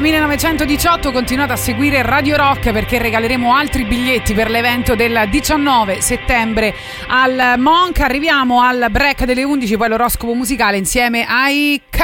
1918, continuate a seguire Radio Rock perché regaleremo altri biglietti per l'evento del 19 settembre al Monk. Arriviamo al break delle 11, poi l'oroscopo musicale insieme ai